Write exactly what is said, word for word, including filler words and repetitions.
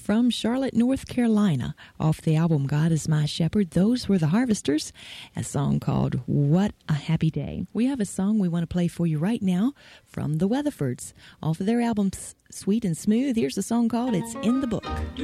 from Charlotte, North Carolina, off the album God is My Shepherd. Those were the Harvesters, a song called What a Happy Day. We have a song we want to play for you right now from the Weatherfords, off of their album Sweet and Smooth. Here's a song called It's in the Book.